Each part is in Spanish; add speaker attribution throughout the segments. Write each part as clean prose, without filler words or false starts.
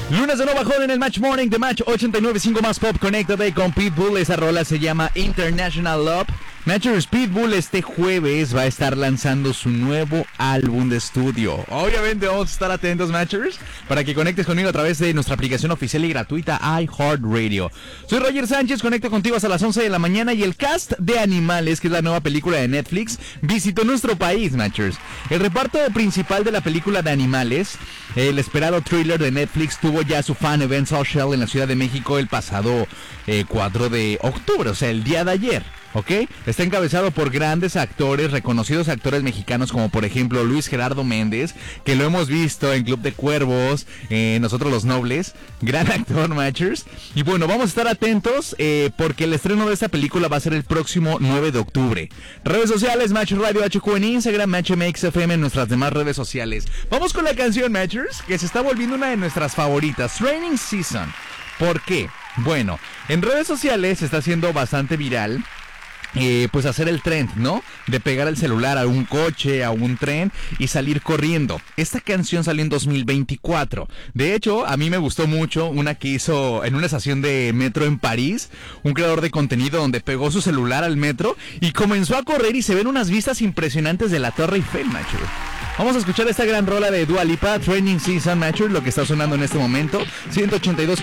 Speaker 1: Lunes de nuevo bajón en el Match Morning de Match 89.5 más pop. Conéctate con Pitbull. Esa rola se llama International Love. Matchers, Pitbull este jueves va a estar lanzando su nuevo álbum de estudio. Obviamente vamos a estar atentos, Matchers, para que conectes conmigo a través de nuestra aplicación oficial y gratuita iHeartRadio. Soy Roger Sánchez, conecto contigo hasta las 11 de la mañana y el cast de Animales, que es la nueva película de Netflix, visitó nuestro país, Matchers. El reparto principal de la película de Animales, el esperado thriller de Netflix, tuvo ya su fan event social en la Ciudad de México el pasado 4 de octubre, o sea, el día de ayer. ¿Ok? Está encabezado por grandes actores, reconocidos actores mexicanos como por ejemplo Luis Gerardo Méndez, que lo hemos visto en Club de Cuervos, Nosotros los Nobles, gran actor, Matchers. Y bueno, vamos a estar atentos porque el estreno de esta película va a ser el próximo 9 de octubre. Redes sociales, Match Radio HQ en Instagram, Match MXFM en nuestras demás redes sociales. Vamos con la canción, Matchers, que se está volviendo una de nuestras favoritas, Training Season. ¿Por qué? Bueno, en redes sociales se está haciendo bastante viral pues hacer el trend, ¿no? De pegar el celular a un coche, a un tren y salir corriendo. Esta canción salió en 2024. De hecho, a mí me gustó mucho una que hizo en una estación de metro en París, un creador de contenido donde pegó su celular al metro y comenzó a correr y se ven unas vistas impresionantes de la Torre Eiffel, macho. Vamos a escuchar esta gran rola de Dua Lipa, Training Season, Matcher, lo que está sonando en este momento. 182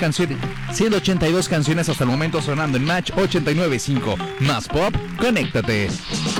Speaker 1: canciones hasta el momento sonando en Match 89.5. Más pop, conéctate.